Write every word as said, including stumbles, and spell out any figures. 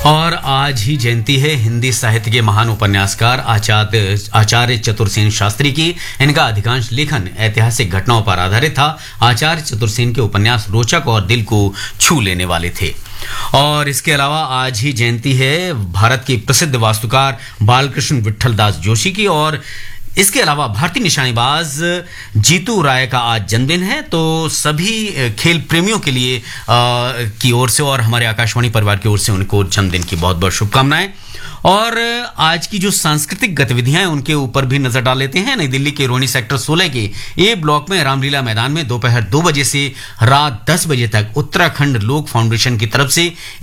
और आज ही जयंती है हिंदी साहित्य के महान उपन्यासकार आचार्य आचार्य चतुरसेन शास्त्री की। इनका अधिकांश लेखन ऐतिहासिक घटनाओं पर आधारित था। आचार्य चतुरसेन के उपन्यास रोचक और दिल को छू लेने वाले थे। और इसके अलावा आज ही जयंती है भारत के प्रसिद्ध वास्तुकार बालकृष्ण विट्ठल दास जोशी की। और इसके अलावा भारतीय निशानेबाज जीतू राय का आज जन्मदिन है। तो सभी खेल प्रेमियों के लिए आ, की ओर से और हमारे आकाशवाणी परिवार की ओर से उनको जन्मदिन की बहुत बहुत शुभकामनाएं। और आज की जो सांस्कृतिक गतिविधियां हैं उनके ऊपर भी नजर डाल लेते हैं। नई दिल्ली के रोहिणी सेक्टर सोलह के ए ब्लॉक में रामलीला मैदान में दोपहर दो बजे से रात दस बजे तक उत्तराखंड लोक फाउंडेशन की तरफ से